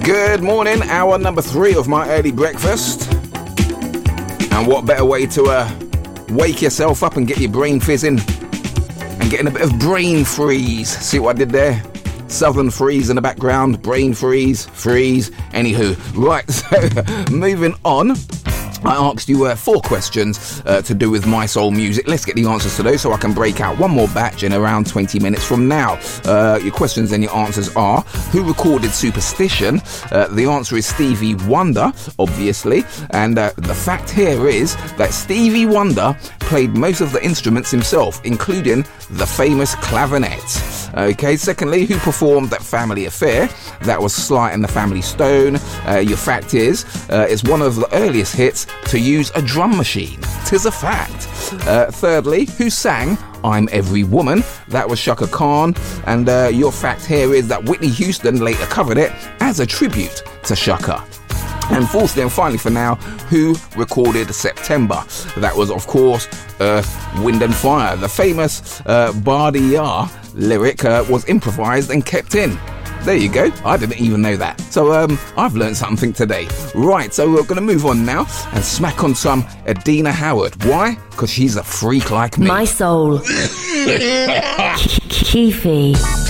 Good morning, hour number 3 of my early breakfast. And what better way to wake yourself up and get your brain fizzing and getting a bit of brain freeze. See what I did there? Southern freeze in the background, brain freeze. Anywho, right, so moving on. I asked you 4 questions to do with My Soul music. Let's get the answers to those so I can break out one more batch in around 20 minutes from now. Your questions and your answers are: who recorded Superstition? The answer is Stevie Wonder, obviously. And the fact here is that Stevie Wonder played most of the instruments himself, including the famous clavinet. Okay, secondly, who performed That Family Affair? That was Sly and the Family Stone. Your fact is, it's one of the earliest hits to use a drum machine. 'Tis a fact. Thirdly, who sang I'm Every Woman? That was Chaka Khan. And your fact here is that Whitney Houston later covered it as a tribute to Chaka. And fourthly and finally for now, who recorded September? That was, of course, Earth, Wind and Fire. The famous Bardia lyric was improvised and kept in. There you go. I didn't even know that. So I've learned something today. Right, so we're going to move on now and smack on some Adina Howard. Why? Because she's a freak like me. My Soul. Keefy.